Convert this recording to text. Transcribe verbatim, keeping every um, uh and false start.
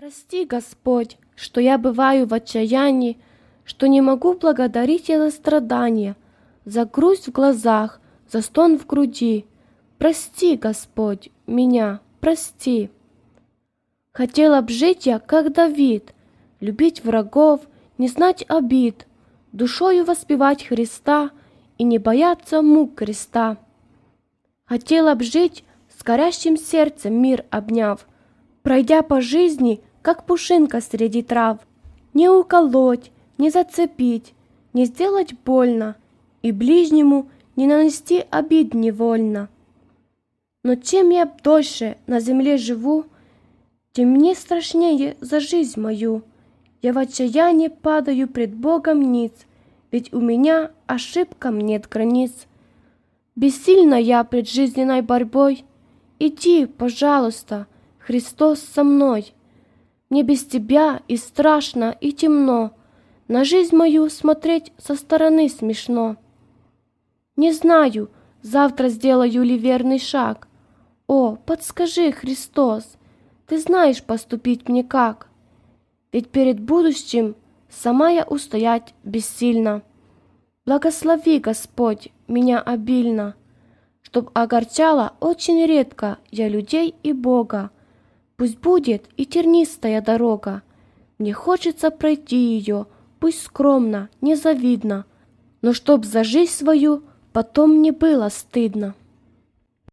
Прости, Господь, что я бываю в отчаянии, что не могу благодарить я за страдания, за грусть в глазах, за стон в груди. Прости, Господь, меня, прости. Хотела б жить я, как Давид, любить врагов, не знать обид, душою воспевать Христа и не бояться мук креста. Хотела б жить с горящим сердцем, мир обняв, пройдя по жизни, как пушинка среди трав, не уколоть, не зацепить, не сделать больно, и ближнему не нанести обид невольно. Но чем я дольше на земле живу, тем мне страшнее за жизнь мою. Я в отчаянии падаю пред Богом ниц, ведь у меня ошибкам нет границ. Бессильна я пред жизненной борьбой. Иди, пожалуйста, Христос со мной. Мне без тебя и страшно, и темно, на жизнь мою смотреть со стороны смешно. Не знаю, завтра сделаю ли верный шаг. О, подскажи, Христос, ты знаешь поступить мне как? Ведь перед будущим сама я устоять бессильна. Благослови, Господь, меня обильно, чтоб огорчала очень редко я людей и Бога. Пусть будет и тернистая дорога, мне хочется пройти ее, пусть скромно, незавидно, но чтоб за жизнь свою потом не было стыдно.